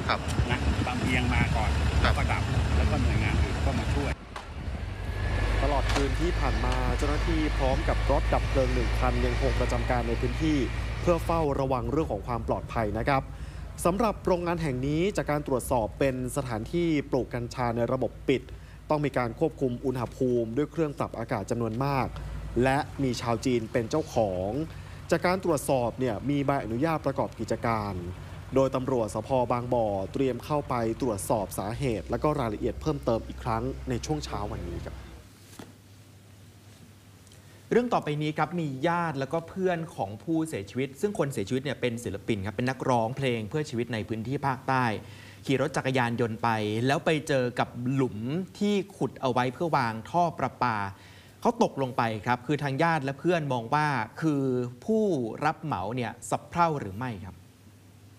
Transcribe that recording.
นะลำเอียงมาก่อนแล้วก็ดับแล้วก็หน่วยงานอื่นก็มาช่วยตลอดคืนที่ผ่านมาเจ้าหน้าที่พร้อมกับรถดับเพลิง1 คันยังคงประจำการในพื้นที่เพื่อเฝ้าระวังเรื่องของความปลอดภัยนะครับสำหรับโรงงานแห่งนี้จากการตรวจสอบเป็นสถานที่ปลูกกัญชาในระบบปิดต้องมีการควบคุมอุณหภูมิด้วยเครื่องปรับอากาศจำนวนมากและมีชาวจีนเป็นเจ้าของจากการตรวจสอบเนี่ยมีใบอนุญาตประกอบกิจการโดยตำรวจสภ.บางบ่อเตรียมเข้าไปตรวจสอบสาเหตุและก็รายละเอียดเพิ่มเติมอีกครั้งในช่วงเช้าวันนี้ครับเรื่องต่อไปนี้ครับมีญาติแล้วก็เพื่อนของผู้เสียชีวิตซึ่งคนเสียชีวิตเนี่ยเป็นศิลปินครับเป็นนักร้องเพลงเพื่อชีวิตในพื้นที่ภาคใต้ขี่รถจักรยานยนต์ไปแล้วไปเจอกับหลุมที่ขุดเอาไว้เพื่อวางท่อประปาเขาตกลงไปครับคือทางญาติและเพื่อนมองว่าคือผู้รับเหมาเนี่ยสับเพร่าหรือไม่ครับ